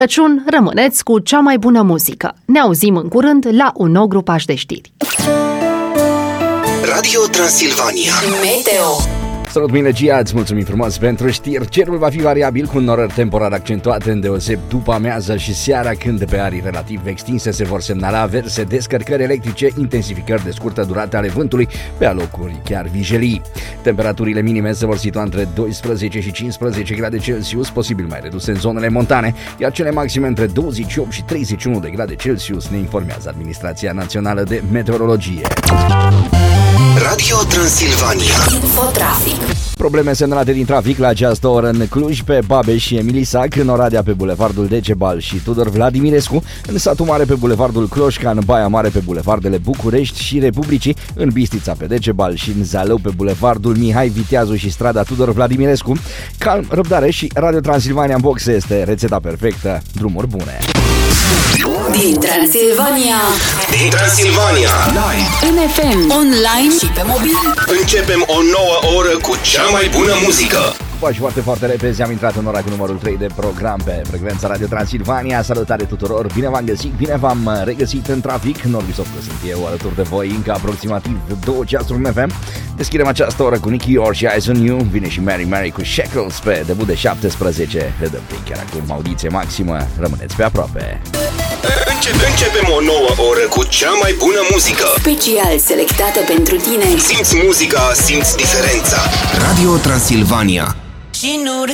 Crăciun, rămâneți cu cea mai bună muzică. Ne auzim în curând la un nou grupaj de știri. Radio Transilvania Meteo. Salut, mine Gia, îți mulțumim frumos pentru știri. Cerul va fi variabil cu norări temporar accentuate îndeoseb după amiază și seara, când pe arii relativ extinse se vor semnala averse descărcări electrice, intensificări de scurtă durată ale vântului, pe alocuri chiar vijelii. Temperaturile minime se vor situa între 12 și 15 grade Celsius, posibil mai reduse în zonele montane, iar cele maxime între 28 și 31 de grade Celsius, ne informează Administrația Națională de Meteorologie. Radio Transilvania Infotrafic. Probleme semnalate din trafic la această oră în Cluj, pe Babeș și Emilisac, în Oradea pe bulevardul Decebal și Tudor Vladimirescu, în Satul Mare pe bulevardul Cloșca, în Baia Mare pe bulevardele București și Republicii, în Bistrița pe Decebal și în Zalău pe bulevardul Mihai Viteazu și strada Tudor Vladimirescu. Calm, răbdare și Radio Transilvania în box este rețeta perfectă. Drumuri bune! Din Transilvania, Live, în FM, online și pe mobil. începem o nouă oră cu cea mai bună muzică. Și foarte repezi, am intrat în ora cu numărul 3 de program pe frecvența Radio Transilvania. Salutare tuturor, bine v-am găsit, bine v-am regăsit în trafic. Norbi Sofcă sunt eu alături de voi încă aproximativ 2 ceasuri în FM. Deschidem această oră cu Nicky York și Eyes on You. Vine și Mary cu Shackles pe debut de 17. Le dăm chiar acum audiție maximă, rămâneți pe aproape. Începem o nouă oră cu cea mai bună muzică. Special selectată pentru tine. Simți muzica, simți diferența. Radio Transilvania. Și nu